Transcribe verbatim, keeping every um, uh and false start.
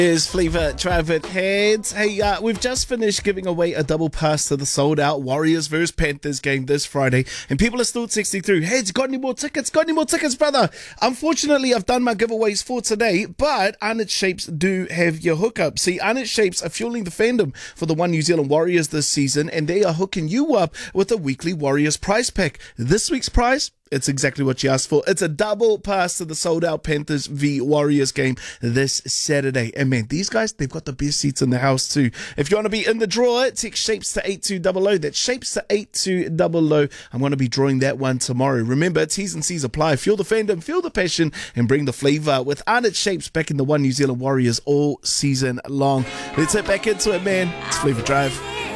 Is Flavor Travis Heads. Hey, uh, we've just finished giving away a double pass to the sold-out Warriors versus Panthers game this Friday, and people are still texting through, Heads, got any more tickets? Got any more tickets, brother? Unfortunately, I've done my giveaways for today, but Arnott Shapes do have your hookup. See, Arnott Shapes are fueling the fandom for the One New Zealand Warriors this season, and they are hooking you up with a weekly Warriors prize pack. This week's prize? It's exactly what you asked for. It's a double pass to the sold-out Panthers v Warriors game this Saturday. And man, these guys, they've got the best seats in the house too. If you want to be in the draw, text Shapes to eight two zero zero. That's Shapes to eight two zero zero. I'm going to be drawing that one tomorrow. Remember, T's and C's apply. Feel the fandom, feel the passion, and bring the flavour with Arnott Shapes back in the One New Zealand Warriors all season long. Let's head back into it, man. It's Flavor Drive.